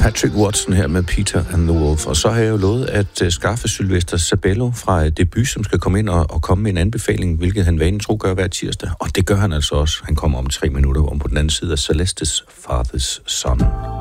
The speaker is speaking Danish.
Patrick Watson her med Peter and the Wolf. Og så har jeg jo lovet at skaffe Sylvester Sabello fra Debut, som skal komme ind og komme med en anbefaling, hvilket han vanen tro gør hver tirsdag. Og det gør han altså også. Han kommer om 3 minutter om på den anden side af Celestes Father's Son.